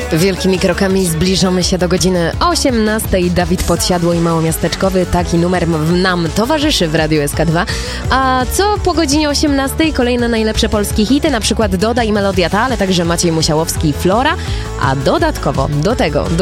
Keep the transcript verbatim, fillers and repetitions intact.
Wielkimi krokami zbliżamy się do godziny osiemnastej. Dawid Podsiadło i Małomiasteczkowy. Taki numer nam towarzyszy w Radiu S K dwa. A co po godzinie osiemnastej? Kolejne najlepsze polskie hity, na przykład Doda i Melodia Ta, ale także Maciej Musiałowski i Flora. A dodatkowo do tego